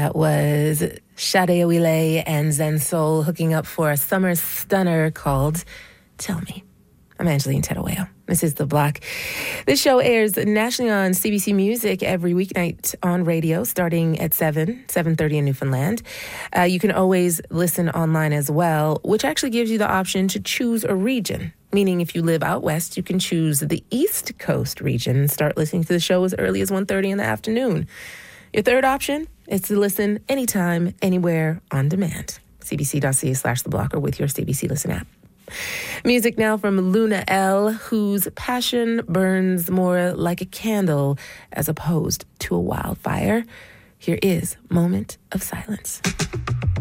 That was Sade Awile and Zen Soul hooking up for a summer stunner called Tell Me. I'm Angeline Tedaweo. This is The Block. This show airs nationally on CBC Music every weeknight on radio starting at 7:30 in Newfoundland. You can always listen online as well, which actually gives you the option to choose a region. Meaning if you live out west, you can choose the East Coast region and start listening to the show as early as 1:30 in the afternoon. Your third option is to listen anytime, anywhere, on demand. cbc.ca/The Block or with your CBC Listen app. Music now from Luna L, whose passion burns more like a candle as opposed to a wildfire. Here is Moment of Silence.